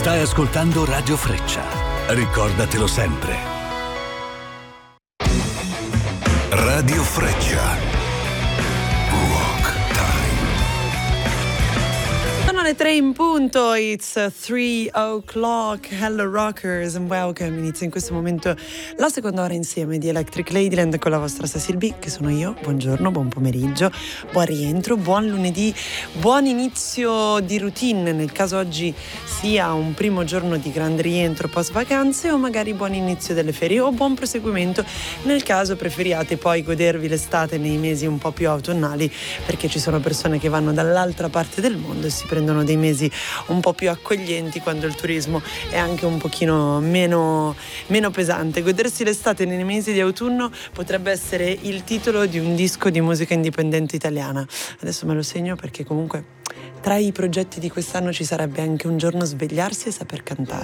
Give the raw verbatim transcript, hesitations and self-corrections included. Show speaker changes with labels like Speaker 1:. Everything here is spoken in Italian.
Speaker 1: Stai ascoltando Radio Freccia. Ricordatelo sempre. Radio Freccia.
Speaker 2: Sono le tre in punto, it's three o'clock. Hello rockers and welcome. Inizia in questo momento la seconda ora insieme di Electric Ladyland con la vostra Cecil B, che sono io. Buongiorno, buon pomeriggio, buon rientro, buon lunedì, buon inizio di routine, nel caso oggi sia un primo giorno di grande rientro post vacanze o magari buon inizio delle ferie o buon proseguimento nel caso preferiate poi godervi l'estate nei mesi un po' più autunnali, perché ci sono persone che vanno dall'altra parte del mondo e si prendono dei mesi un po' più accoglienti quando il turismo è anche un pochino meno, meno pesante. Godersi l'estate nei mesi di autunno potrebbe essere il titolo di un disco di musica indipendente italiana. Adesso me lo segno, perché comunque tra i progetti di quest'anno ci sarebbe anche un giorno svegliarsi e saper cantare.